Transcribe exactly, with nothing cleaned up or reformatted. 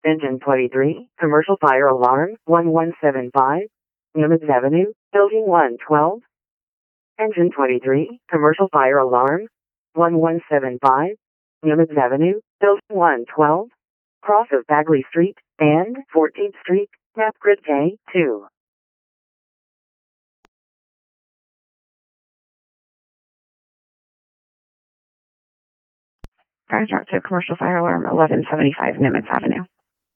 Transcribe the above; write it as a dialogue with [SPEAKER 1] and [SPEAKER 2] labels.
[SPEAKER 1] Engine twenty-three, commercial fire alarm, one one seven five, Nimitz Avenue, building one twelve. Engine twenty-three, commercial fire alarm, one one seven five, Nimitz Avenue, building one twelve. Cross of Bagley Street and fourteenth Street, map grid K two.
[SPEAKER 2] Fire truck to commercial fire alarm, eleven seventy-five Nimitz Avenue.